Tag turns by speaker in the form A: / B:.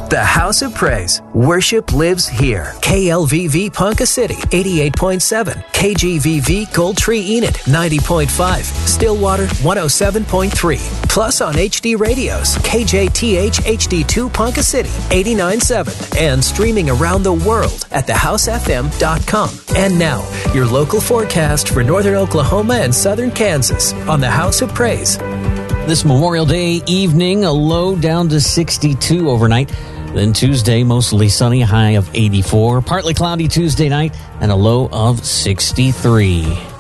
A: The House of Praise. Worship lives here. KLVV Ponca City, 88.7. KGVV Gold Tree Enid, 90.5. Stillwater, 107.3. Plus on HD radios, KJTH HD2 Ponca City, 89.7. And streaming around the world at thehousefm.com. And now, your local forecast for northern Oklahoma and southern Kansas on the House of Praise.
B: This Memorial Day evening, a low down to 62 overnight. Then Tuesday, mostly sunny, high of 84. Partly cloudy Tuesday night and a low of 63.